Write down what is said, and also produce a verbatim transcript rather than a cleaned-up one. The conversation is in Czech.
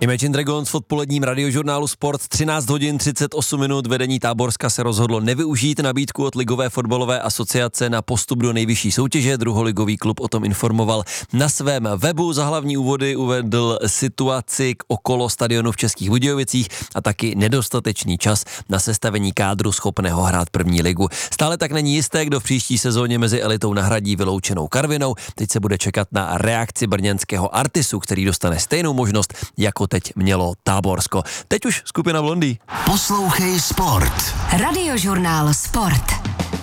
Imagine Dragons v odpoledním radiožurnálu Sport třináct hodin třicet osm minut. Vedení Táborska se rozhodlo nevyužít nabídku od Ligové fotbalové asociace na postup do nejvyšší soutěže. Druholigový klub o tom informoval na svém webu. Za hlavní úvody uvedl situaci okolo stadionu v Českých Budějovicích a taky nedostatečný čas na sestavení kádru schopného hrát první ligu. Stále tak není jisté, kdo v příští sezóně mezi elitou nahradí vyloučenou Karvinou. Teď se bude čekat na reakci brněnského Artisu, který dostane stejnou možnost, jako teď mělo Táborsko. Teď už skupina Blondý. Poslouchej Sport. Radiožurnál Sport.